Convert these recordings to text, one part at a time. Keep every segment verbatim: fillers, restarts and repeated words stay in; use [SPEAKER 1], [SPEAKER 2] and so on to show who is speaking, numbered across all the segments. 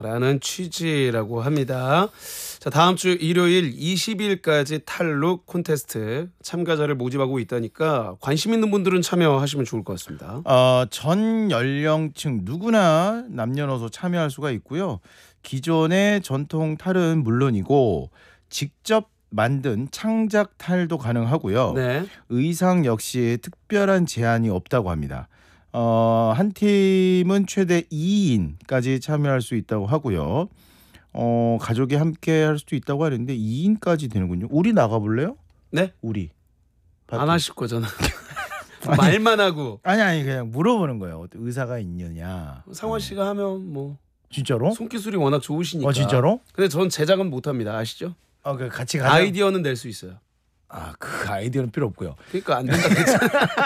[SPEAKER 1] 라는 취지라고 합니다. 자, 다음 주 일요일 이십 일까지 탈룩 콘테스트 참가자를 모집하고 있다니까 관심 있는 분들은 참여하시면 좋을 것 같습니다.
[SPEAKER 2] 어, 전 연령층 누구나 남녀노소 참여할 수가 있고요. 기존의 전통 탈은 물론이고 직접 만든 창작 탈도 가능하고요.
[SPEAKER 1] 네.
[SPEAKER 2] 의상 역시 특별한 제한이 없다고 합니다. 어, 한 팀은 최대 이 인까지 참여할 수 있다고 하고요. 어, 가족이 함께 할 수도 있다고 하는데 이 인까지 되는군요. 우리 나가볼래요?
[SPEAKER 1] 네?
[SPEAKER 2] 우리.
[SPEAKER 1] 안 하실 거잖아. 말만 하고.
[SPEAKER 2] 아니 아니 그냥 물어보는 거예요. 의사가 있느냐.
[SPEAKER 1] 상원 씨가 하면 뭐
[SPEAKER 2] 진짜로?
[SPEAKER 1] 손기술이 워낙 좋으시니까.
[SPEAKER 2] 어 진짜로?
[SPEAKER 1] 근데 전 제작은 못합니다. 아시죠?
[SPEAKER 2] 어, 그 같이 가자.
[SPEAKER 1] 아이디어는 낼 수 있어요.
[SPEAKER 2] 아, 그 아이디어는 필요 없고요.
[SPEAKER 1] 그러니까 안 된다 그랬잖아.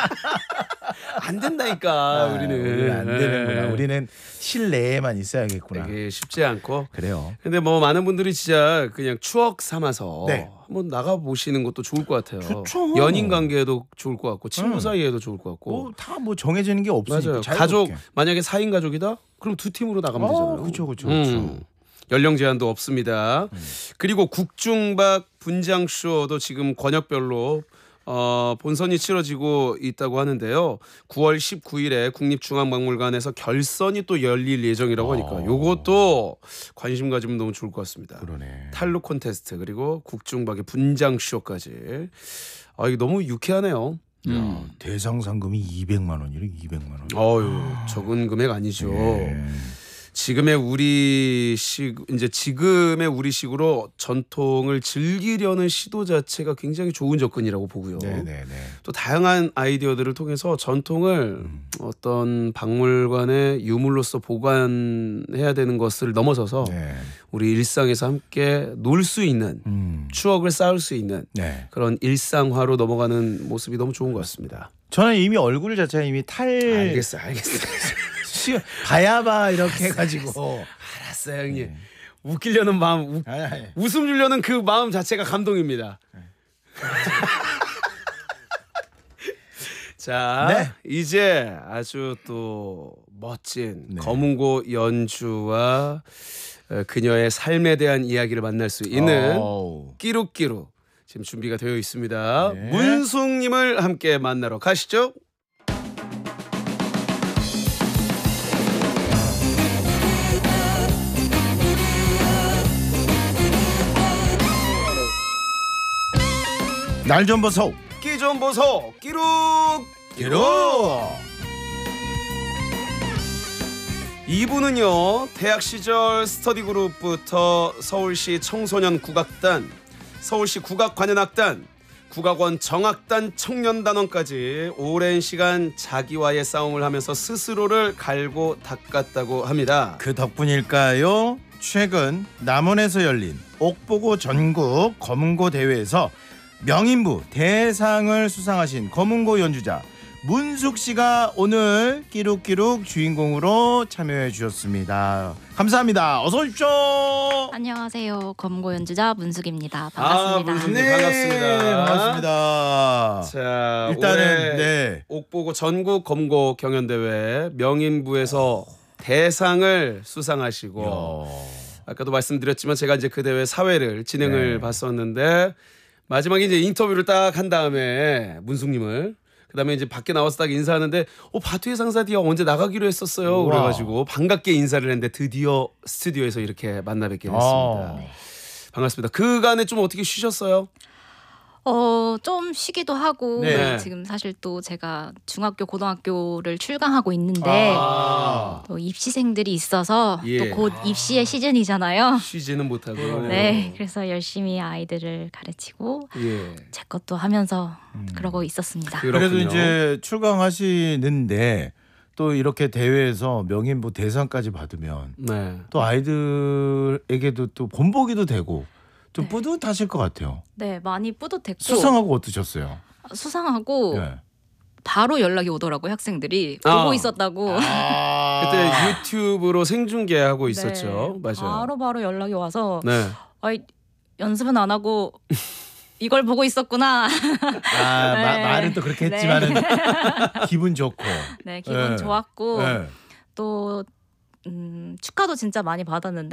[SPEAKER 1] 안 된다니까
[SPEAKER 2] 아,
[SPEAKER 1] 우리는.
[SPEAKER 2] 우리는 안 되는구나. 우리는 실내에만 있어야겠구나.
[SPEAKER 1] 되게 쉽지 않고.
[SPEAKER 2] 그래요.
[SPEAKER 1] 근데 뭐 많은 분들이 진짜 그냥 추억 삼아서
[SPEAKER 2] 네.
[SPEAKER 1] 한번 나가 보시는 것도 좋을 것 같아요.
[SPEAKER 2] 좋죠.
[SPEAKER 1] 연인 관계에도 좋을 것 같고 친구
[SPEAKER 2] 음.
[SPEAKER 1] 사이에도 좋을 것 같고.
[SPEAKER 2] 뭐 다 뭐 정해지는 게 없으니까.
[SPEAKER 1] 맞아요.
[SPEAKER 2] 자유롭게.
[SPEAKER 1] 가족 만약에 사 인 가족이다? 그럼 두 팀으로 나가면
[SPEAKER 2] 어,
[SPEAKER 1] 되잖아요.
[SPEAKER 2] 그렇죠, 그렇죠, 그렇죠.
[SPEAKER 1] 음. 연령 제한도 없습니다.
[SPEAKER 2] 음.
[SPEAKER 1] 그리고 국중박 분장쇼도 지금 권역별로 어, 본선이 치러지고 있다고 하는데요. 구월 십구일에 국립중앙박물관에서 결선이 또 열릴 예정이라고 하니까
[SPEAKER 2] 어.
[SPEAKER 1] 요것도 관심 가지면 너무 좋을 것 같습니다.
[SPEAKER 2] 그러네.
[SPEAKER 1] 탈룩 콘테스트 그리고 국중박의 분장쇼까지. 아, 이거 너무 유쾌하네요.
[SPEAKER 2] 야, 대상 상금이 이백만 원이래. 이백만 원.
[SPEAKER 1] 어유 적은 금액 아니죠.
[SPEAKER 2] 예.
[SPEAKER 1] 지금의 우리식 이제 지금의 우리식으로 전통을 즐기려는 시도 자체가 굉장히 좋은 접근이라고 보고요.
[SPEAKER 2] 네, 네, 네.
[SPEAKER 1] 또 다양한 아이디어들을 통해서 전통을
[SPEAKER 2] 음.
[SPEAKER 1] 어떤 박물관의 유물로서 보관해야 되는 것을 넘어서서
[SPEAKER 2] 네.
[SPEAKER 1] 우리 일상에서 함께 놀 수 있는
[SPEAKER 2] 음.
[SPEAKER 1] 추억을 쌓을 수 있는
[SPEAKER 2] 네.
[SPEAKER 1] 그런 일상화로 넘어가는 모습이 너무 좋은 것 같습니다.
[SPEAKER 2] 저는 이미 얼굴 자체가 이미 탈
[SPEAKER 1] 알겠어, 알겠어.
[SPEAKER 2] 바야바 이렇게 해가지고
[SPEAKER 1] 알았어요, 형님. 웃기려는 마음, 우,
[SPEAKER 2] 아니, 아니.
[SPEAKER 1] 웃음 주려는 그 마음 자체가 감동입니다. 자,
[SPEAKER 2] 네.
[SPEAKER 1] 이제 아주 또 멋진
[SPEAKER 2] 네.
[SPEAKER 1] 검은고 연주와 어, 그녀의 삶에 대한 이야기를 만날 수 있는
[SPEAKER 2] 어우.
[SPEAKER 1] 끼룩끼룩 지금 준비가 되어 있습니다.
[SPEAKER 2] 네.
[SPEAKER 1] 문숙님을 함께 만나러 가시죠.
[SPEAKER 2] 날 좀 보소.
[SPEAKER 1] 끼 좀 보소. 끼룩
[SPEAKER 2] 기록.
[SPEAKER 1] 이분은요 대학 시절 스터디 그룹부터 서울시 청소년 국악단, 서울시 국악관현악단, 국악원 정악단 청년단원까지 오랜 시간 자기와의 싸움을 하면서 스스로를 갈고 닦았다고 합니다.
[SPEAKER 2] 그 덕분일까요? 최근 남원에서 열린 옥보고 전국 검은고 대회에서 명인부 대상을 수상하신 검은고 연주자 문숙 씨가 오늘 끼룩끼룩 주인공으로 참여해 주셨습니다. 감사합니다. 어서 오십시오.
[SPEAKER 3] 안녕하세요. 검고 연주자 문숙입니다.
[SPEAKER 1] 아,
[SPEAKER 3] 반갑습니다.
[SPEAKER 1] 문숙님. 네, 반갑습니다.
[SPEAKER 2] 반갑습니다.
[SPEAKER 1] 자,
[SPEAKER 2] 일단은
[SPEAKER 1] 올해
[SPEAKER 2] 네.
[SPEAKER 1] 옥보고 전국 검고 경연대회 명인부에서 대상을 수상하시고
[SPEAKER 2] 야.
[SPEAKER 1] 아까도 말씀드렸지만 제가 이제 그 대회 사회를 진행을
[SPEAKER 2] 네.
[SPEAKER 1] 봤었는데 마지막에 이제 인터뷰를 딱 한 다음에 문숙님을 그다음에 이제 밖에 나와서 딱 인사하는데 어 바투의 상사디어 언제 나가기로 했었어요.
[SPEAKER 2] 우와.
[SPEAKER 1] 그래가지고 반갑게 인사를 했는데 드디어 스튜디오에서 이렇게 만나 뵙게 됐습니다.
[SPEAKER 2] 아.
[SPEAKER 1] 반갑습니다. 그간에 좀 어떻게 쉬셨어요?
[SPEAKER 3] 어, 좀 쉬기도 하고
[SPEAKER 1] 네.
[SPEAKER 3] 지금 사실 또 제가 중학교, 고등학교를 출강하고 있는데
[SPEAKER 2] 아.
[SPEAKER 3] 또 입시생들이 있어서
[SPEAKER 1] 예.
[SPEAKER 3] 또 곧 입시의 시즌이잖아요.
[SPEAKER 1] 쉬지는 못하고.
[SPEAKER 3] 네, 그래서 열심히 아이들을 가르치고
[SPEAKER 1] 예.
[SPEAKER 3] 제 것도 하면서
[SPEAKER 2] 음.
[SPEAKER 3] 그러고 있었습니다.
[SPEAKER 1] 그-
[SPEAKER 2] 그래도
[SPEAKER 1] 그렇군요.
[SPEAKER 2] 이제 출강하시는데 또 이렇게 대회에서 명인부 대상까지 받으면
[SPEAKER 1] 네.
[SPEAKER 2] 또 아이들에게도 또 본보기도 되고 좀
[SPEAKER 3] 네.
[SPEAKER 2] 뿌듯하실 것 같아요.
[SPEAKER 3] 네, 많이 뿌듯했고
[SPEAKER 2] 수상하고 어떠셨어요?
[SPEAKER 3] 수상하고
[SPEAKER 2] 네.
[SPEAKER 3] 바로 연락이 오더라고요. 학생들이
[SPEAKER 1] 아.
[SPEAKER 3] 보고 있었다고.
[SPEAKER 2] 아.
[SPEAKER 1] 그때 유튜브로 생중계하고 있었죠.
[SPEAKER 3] 네,
[SPEAKER 1] 맞아요.
[SPEAKER 3] 바로 바로 연락이 와서
[SPEAKER 1] 네.
[SPEAKER 3] 아이, 연습은 안 하고 이걸 보고 있었구나.
[SPEAKER 2] 아, 마,
[SPEAKER 3] 네.
[SPEAKER 2] 말은 또 그렇게 했지만은 기분 좋고.
[SPEAKER 3] 네, 기분
[SPEAKER 2] 네.
[SPEAKER 3] 좋았고
[SPEAKER 2] 네.
[SPEAKER 3] 또 음, 축하도 진짜 많이 받았는데